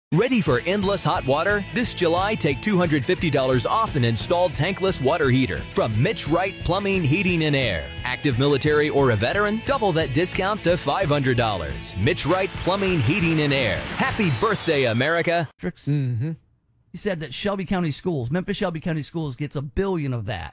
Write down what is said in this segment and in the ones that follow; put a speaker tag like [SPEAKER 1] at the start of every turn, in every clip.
[SPEAKER 1] Ready for endless hot water? This July, take $250 off an installed tankless water heater from Mitch Wright Plumbing, Heating, and Air. Active military or a veteran? Double that discount to $500. Mitch Wright Plumbing, Heating, and Air. Happy birthday, America.
[SPEAKER 2] Mm-hmm. He said that Shelby County Schools, Memphis Shelby County Schools gets $1 billion of that.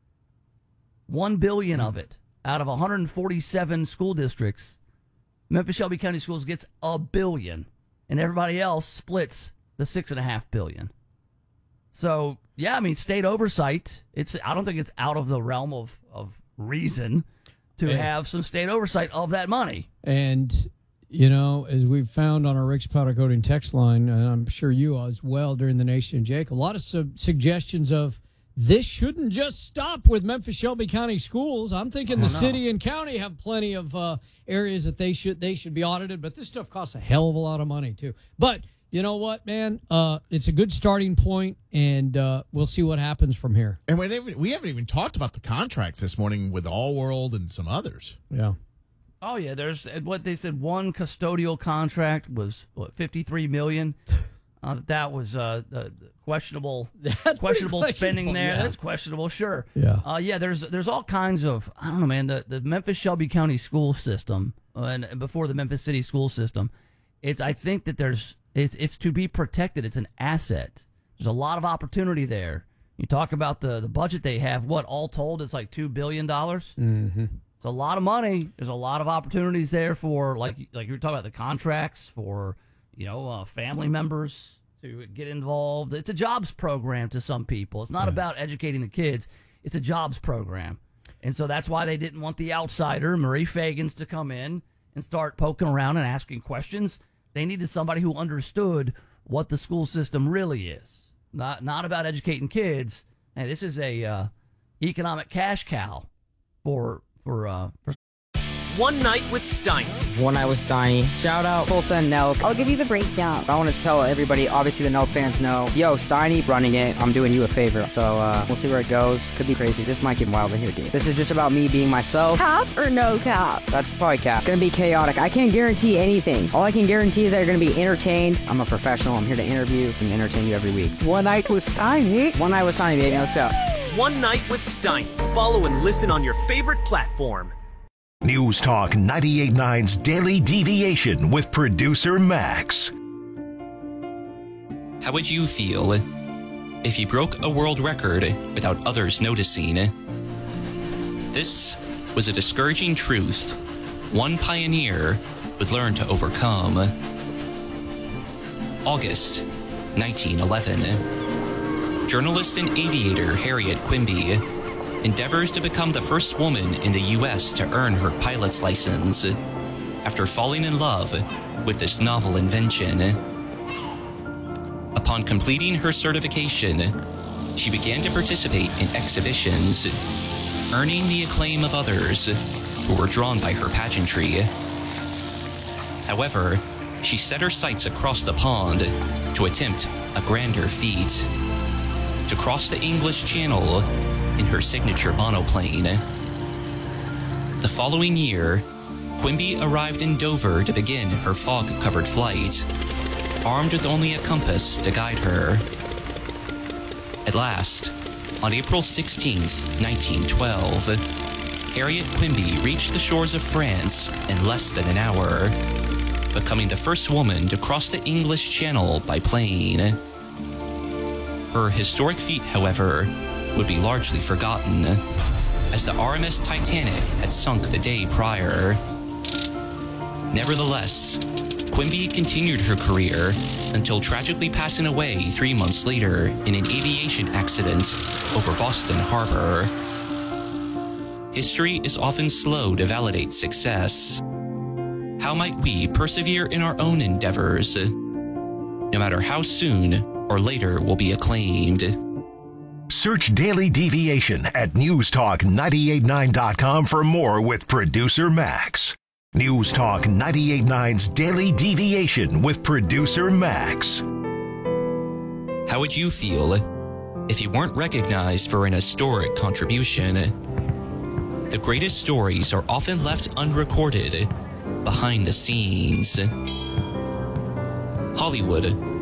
[SPEAKER 2] $1 billion of it out of 147 school districts. Memphis Shelby County Schools gets $1 billion. And everybody else splits the $6.5 billion. So, yeah, I mean, state oversight, I don't think it's out of the realm of reason to have some state oversight of that money.
[SPEAKER 3] And, you know, as we've found on our Rick's Powder Coating text line, and I'm sure you as well during the Nation and Jake, a lot of suggestions of this shouldn't just stop with Memphis Shelby County Schools. I'm thinking the city and county have plenty of areas that they should be audited, but this stuff costs a hell of a lot of money too. But you know what, man? It's a good starting point, and we'll see what happens from here.
[SPEAKER 4] And we haven't even talked about the contracts this morning with All World and some others.
[SPEAKER 3] Yeah.
[SPEAKER 2] Oh yeah, there's what they said. One custodial contract was $53 million. That was questionable spending there.
[SPEAKER 3] Yeah.
[SPEAKER 2] That's questionable, sure.
[SPEAKER 3] Yeah.
[SPEAKER 2] Yeah. There's all kinds of, I don't know, man. The Memphis Shelby County school system and before the Memphis City school system, I think that it's to be protected. It's an asset. There's a lot of opportunity there. You talk about the budget they have. What all told, it's like $2 billion.
[SPEAKER 3] Mm-hmm.
[SPEAKER 2] It's a lot of money. There's a lot of opportunities there for like you were talking about the contracts for. Family members to get involved. It's a jobs program to some people. It's not about educating the kids. It's a jobs program. And so that's why they didn't want the outsider, Marie Fagans, to come in and start poking around and asking questions. They needed somebody who understood what the school system really is. Not about educating kids. Hey, this is a economic cash cow for
[SPEAKER 5] One Night with Steiny.
[SPEAKER 6] One Night with Steiny. Shout out Tulsa and Nelk.
[SPEAKER 7] I'll give you the breakdown.
[SPEAKER 6] I want to tell everybody, obviously the Nelk fans know, yo, Steiny running it. I'm doing you a favor. So we'll see where it goes. Could be crazy. This might get wild in here, dude. This is just about me being myself.
[SPEAKER 7] Cap or no cap?
[SPEAKER 6] That's probably cap. Gonna be chaotic. I can't guarantee anything. All I can guarantee is that you're gonna be entertained. I'm a professional. I'm here to interview and entertain you every week.
[SPEAKER 7] One Night with Steiny.
[SPEAKER 6] One Night with Steiny, baby. Let's go.
[SPEAKER 5] One Night with Steiny. Follow and listen on your favorite platform.
[SPEAKER 8] News Talk 98.9's Daily Deviation with producer Max.
[SPEAKER 9] How would you feel if you broke a world record without others noticing? This was a discouraging truth one pioneer would learn to overcome. August 1911. Journalist and aviator Harriet Quimby endeavors to become the first woman in the U.S. to earn her pilot's license after falling in love with this novel invention. Upon completing her certification, she began to participate in exhibitions, earning the acclaim of others who were drawn by her pageantry. However, she set her sights across the pond to attempt a grander feat: to cross the English Channel in her signature monoplane. The following year, Quimby arrived in Dover to begin her fog-covered flight, armed with only a compass to guide her. At last, on April 16th, 1912, Harriet Quimby reached the shores of France in less than an hour, becoming the first woman to cross the English Channel by plane. Her historic feat, however, would be largely forgotten, as the RMS Titanic had sunk the day prior. Nevertheless, Quimby continued her career until tragically passing away 3 months later in an aviation accident over Boston Harbor. History is often slow to validate success. How might we persevere in our own endeavors, no matter how soon or later we'll be acclaimed?
[SPEAKER 8] Search Daily Deviation at newstalk989.com for more with producer Max. News Talk 98.9's Daily Deviation with producer Max.
[SPEAKER 9] How would you feel if you weren't recognized for an historic contribution? The greatest stories are often left unrecorded behind the scenes. Hollywood